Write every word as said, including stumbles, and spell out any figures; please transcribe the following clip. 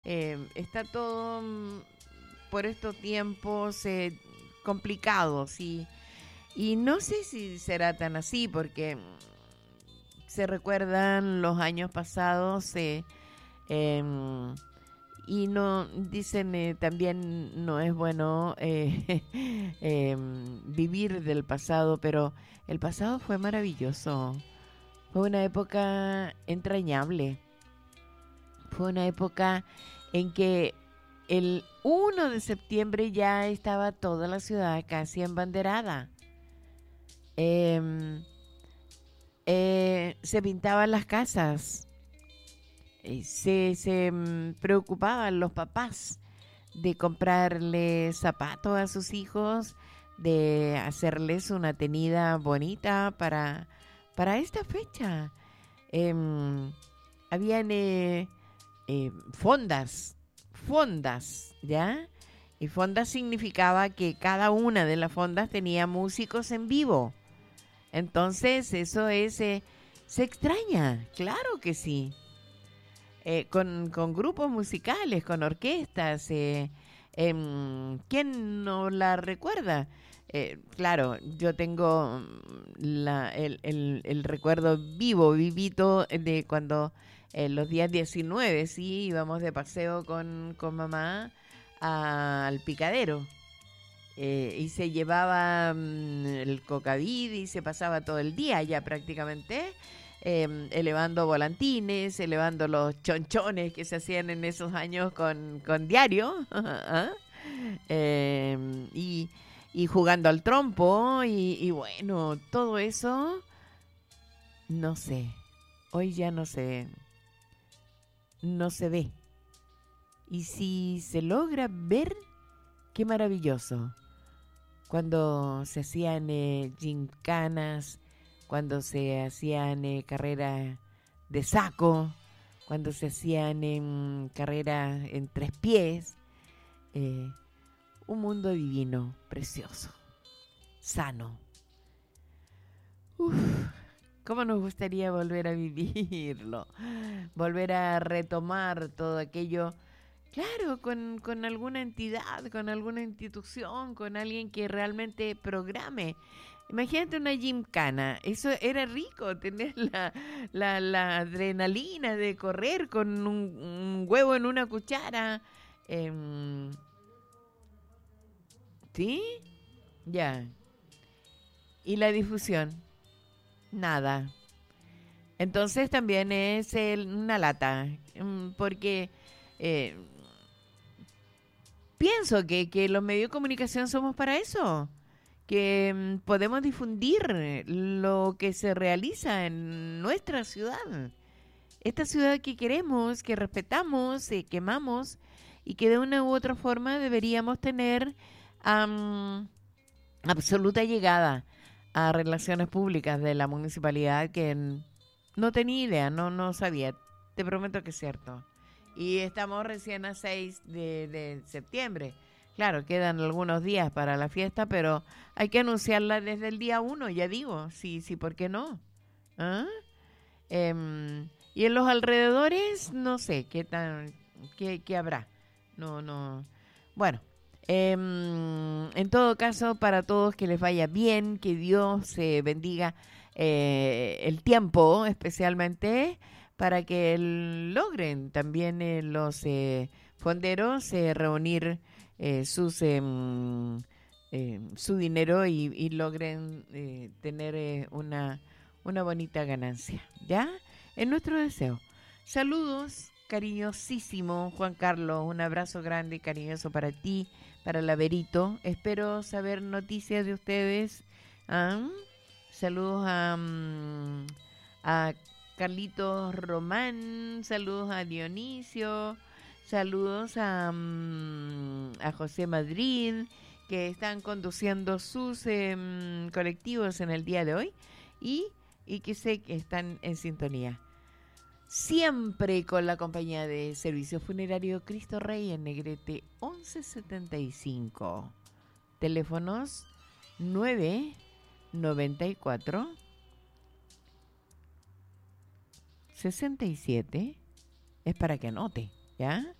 eh, está todo mm, por estos tiempos eh, complicados y, y no sé si será tan así porque se recuerdan los años pasados eh, eh, y no dicen eh, también no es bueno eh, eh, vivir del pasado, pero el pasado fue maravilloso, fue una época entrañable, fue una época en que el uno de septiembre ya estaba toda la ciudad casi embanderada. Eh, eh, se pintaban las casas, eh, se, se mm, preocupaban los papás de comprarle zapatos a sus hijos, de hacerles una tenida bonita para, para esta fecha. Eh, habían eh, eh, fondas, fondas, ¿ya? Y fondas significaba que cada una de las fondas tenía músicos en vivo. Entonces, eso es, eh, se extraña, claro que sí. Eh, con, con grupos musicales, con orquestas. Eh, eh, ¿Quién no la recuerda? Eh, claro, yo tengo la, el, el, el recuerdo vivo, vivito de cuando eh, los días diecinueve, sí, íbamos de paseo con, con mamá a, al Picadero. Eh, y se llevaba mm, el cocaví y se pasaba todo el día ya prácticamente eh, elevando volantines, elevando los chonchones que se hacían en esos años con, con diario ¿ah? eh, y, y jugando al trompo y, y bueno, todo eso no sé, hoy ya no se, no se ve. Y si se logra ver, qué maravilloso. Cuando se hacían eh, gincanas, cuando se hacían eh, carreras de saco, cuando se hacían eh, carreras en tres pies. Eh, un mundo divino, precioso, sano. Uf, ¿cómo nos gustaría volver a vivirlo? Volver a retomar todo aquello. Claro, con, con alguna entidad, con alguna institución, con alguien que realmente programe. Imagínate una gimcana, eso era rico, tener la, la, la adrenalina de correr con un, un huevo en una cuchara. Eh, ¿Sí? Ya. ¿Y la difusión? Nada. Entonces también es el, una lata, porque... Eh, Pienso que, que los medios de comunicación somos para eso, que mm, podemos difundir lo que se realiza en nuestra ciudad, esta ciudad que queremos, que respetamos, eh, que amamos y que de una u otra forma deberíamos tener um, absoluta llegada a relaciones públicas de la municipalidad que n- no tenía idea, no, no sabía, te prometo que es cierto. Y estamos recién a seis de, de septiembre. Claro, quedan algunos días para la fiesta, pero hay que anunciarla desde el día uno, ya digo. Sí, sí, ¿por qué no? ¿Ah? Em, y en los alrededores, no sé qué tan, qué, qué habrá. No, no. Bueno, em, en todo caso, para todos que les vaya bien, que Dios eh, bendiga eh, el tiempo, especialmente para que el- logren también eh, los eh, fonderos eh, reunir eh, sus em, eh, su dinero y, y logren eh, tener eh, una, una bonita ganancia. ¿Ya? Es nuestro deseo. Saludos, cariñosísimo Juan Carlos. Un abrazo grande y cariñoso para ti, para la Verito. Espero saber noticias de ustedes. ¿Ah? Saludos a, mm, a Carlitos Román, saludos a Dionisio, saludos a, mm, a José Madrid, que están conduciendo sus em, colectivos en el día de hoy y, y que sé que están en sintonía. Siempre con la compañía de Servicio Funerario Cristo Rey en Negrete once setenta y cinco. Teléfonos nueve noventa y cuatro sesenta y siete, es para que anote, ¿ya?